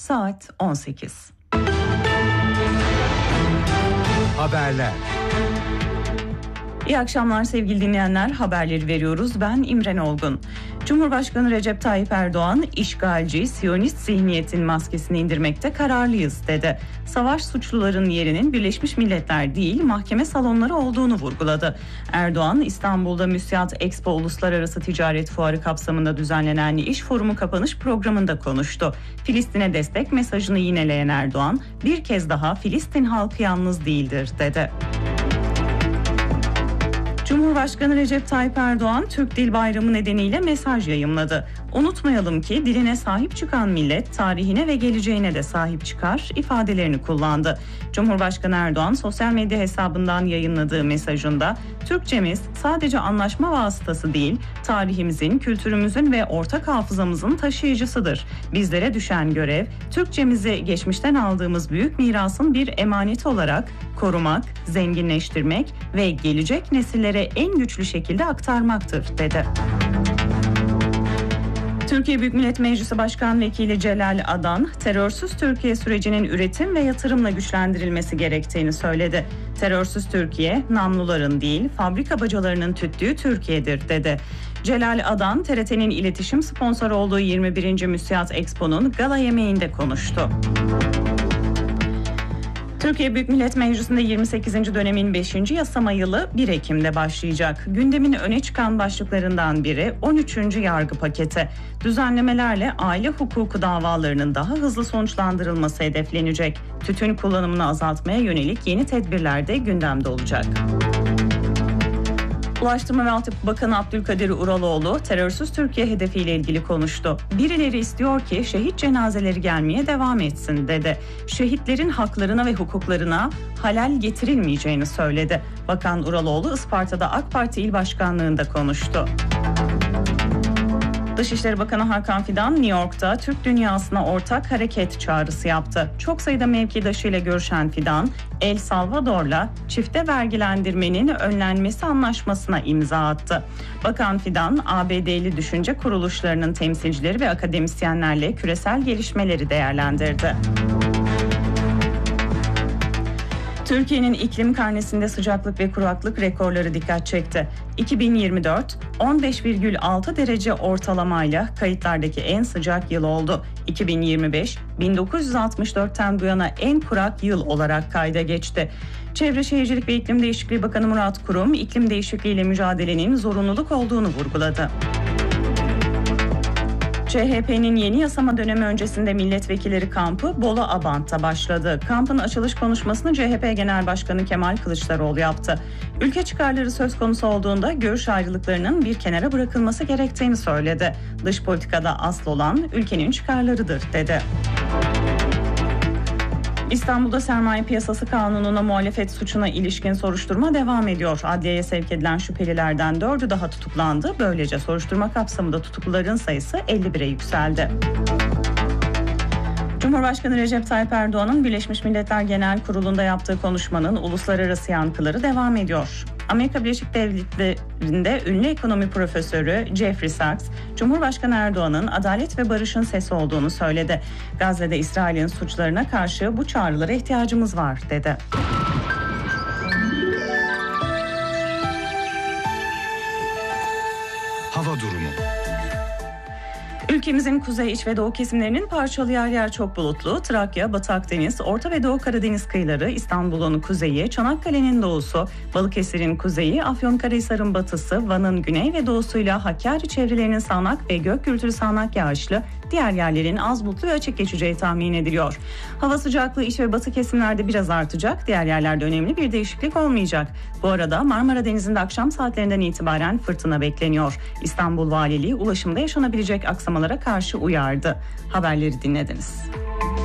saat 18. Haberler. İyi akşamlar sevgili dinleyenler, haberleri veriyoruz. Ben İmren Olgun. Cumhurbaşkanı Recep Tayyip Erdoğan, işgalci, Siyonist zihniyetin maskesini indirmekte kararlıyız dedi. Savaş suçlularının yerinin Birleşmiş Milletler değil, mahkeme salonları olduğunu vurguladı. Erdoğan, İstanbul'da Müsiat Expo Uluslararası Ticaret Fuarı kapsamında düzenlenen İş Forumu kapanış programında konuştu. Filistin'e destek mesajını yineleyen Erdoğan, bir kez daha Filistin halkı yalnız değildir dedi. Cumhurbaşkanı Recep Tayyip Erdoğan, Türk Dil Bayramı nedeniyle mesaj yayımladı. Unutmayalım ki diline sahip çıkan millet tarihine ve geleceğine de sahip çıkar ifadelerini kullandı. Cumhurbaşkanı Erdoğan sosyal medya hesabından yayınladığı mesajında Türkçemiz sadece anlaşma vasıtası değil, tarihimizin, kültürümüzün ve ortak hafızamızın taşıyıcısıdır. Bizlere düşen görev, Türkçemizi geçmişten aldığımız büyük mirasın bir emaneti olarak korumak, zenginleştirmek ve gelecek nesillere en güçlü şekilde aktarmaktır dedi. Türkiye Büyük Millet Meclisi Başkan Vekili Celal Adan, terörsüz Türkiye sürecinin üretim ve yatırımla güçlendirilmesi gerektiğini söyledi. Terörsüz Türkiye, namluların değil, fabrika bacalarının tüttüğü Türkiye'dir dedi. Celal Adan, TRT'nin iletişim sponsoru olduğu 21. Müsiat Expo'nun gala yemeğinde konuştu. Türkiye Büyük Millet Meclisi'nde 28. dönemin 5. yasama yılı 1 Ekim'de başlayacak. Gündemin öne çıkan başlıklarından biri 13. yargı paketi. Düzenlemelerle aile hukuku davalarının daha hızlı sonuçlandırılması hedeflenecek. Tütün kullanımını azaltmaya yönelik yeni tedbirler de gündemde olacak. Ulaştırma ve Altyapı Bakanı Abdülkadir Uraloğlu terörsüz Türkiye hedefiyle ilgili konuştu. Birileri istiyor ki şehit cenazeleri gelmeye devam etsin dedi. Şehitlerin haklarına ve hukuklarına halel getirilmeyeceğini söyledi. Bakan Uraloğlu Isparta'da AK Parti İl Başkanlığı'nda konuştu. Dışişleri Bakanı Hakan Fidan, New York'ta Türk dünyasına ortak hareket çağrısı yaptı. Çok sayıda mevkidaşıyla görüşen Fidan, El Salvador'la çifte vergilendirmenin önlenmesi anlaşmasına imza attı. Bakan Fidan, ABD'li düşünce kuruluşlarının temsilcileri ve akademisyenlerle küresel gelişmeleri değerlendirdi. Türkiye'nin iklim karnesinde sıcaklık ve kuraklık rekorları dikkat çekti. 2024, 15,6 derece ortalamayla kayıtlardaki en sıcak yıl oldu. 2025, 1964'ten bu yana en kurak yıl olarak kayda geçti. Çevre Şehircilik ve İklim Değişikliği Bakanı Murat Kurum, iklim değişikliğiyle mücadelenin zorunluluk olduğunu vurguladı. CHP'nin yeni yasama dönemi öncesinde milletvekilleri kampı Bolu Abant'ta başladı. Kampın açılış konuşmasını CHP Genel Başkanı Kemal Kılıçdaroğlu yaptı. Ülke çıkarları söz konusu olduğunda görüş ayrılıklarının bir kenara bırakılması gerektiğini söyledi. Dış politikada asıl olan ülkenin çıkarlarıdır dedi. İstanbul'da sermaye piyasası kanununa muhalefet suçuna ilişkin soruşturma devam ediyor. Adliyeye sevk edilen şüphelilerden 4'ü daha tutuklandı. Böylece soruşturma kapsamında tutukluların sayısı 51'e yükseldi. Cumhurbaşkanı Recep Tayyip Erdoğan'ın Birleşmiş Milletler Genel Kurulu'nda yaptığı konuşmanın uluslararası yankıları devam ediyor. Amerika Birleşik Devletleri'nde ünlü ekonomi profesörü Jeffrey Sachs, Cumhurbaşkanı Erdoğan'ın adalet ve barışın sesi olduğunu söyledi. Gazze'de İsrail'in suçlarına karşı bu çağrılara ihtiyacımız var dedi. Hava durumu. Ülkemizin kuzey, iç ve doğu kesimlerinin parçalı yer yer çok bulutlu. Trakya, Batı Akdeniz, Orta ve Doğu Karadeniz kıyıları, İstanbul'un kuzeyi, Çanakkale'nin doğusu, Balıkesir'in kuzeyi, Afyonkarahisar'ın batısı, Van'ın güney ve doğusuyla Hakkari çevrelerinin sağanak ve gök gürültülü sağanak yağışlı, diğer yerlerin az bulutlu ve açık geçeceği tahmin ediliyor. Hava sıcaklığı iç ve batı kesimlerde biraz artacak, diğer yerlerde önemli bir değişiklik olmayacak. Bu arada Marmara Denizi'nde akşam saatlerinden itibaren fırtına bekleniyor. İstanbul Valiliği ulaşımda yaşanabilecek aksamalara karşı uyardı. Haberleri dinlediniz.